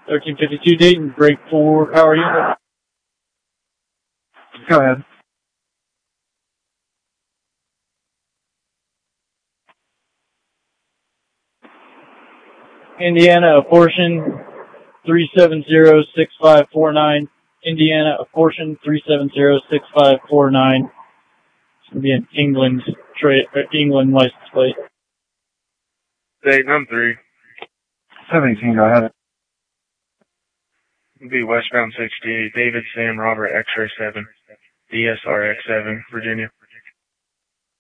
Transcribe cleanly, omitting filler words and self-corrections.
1352 Dayton, break 4. How are you? Go ahead. Indiana, apportion 3706549. Indiana, apportion 3706549. It's going to be an England license plate. Dayton, I'm 3. 718, go ahead. It'll be westbound 68, David Sam Robert X-ray 7, DSRX 7, Virginia.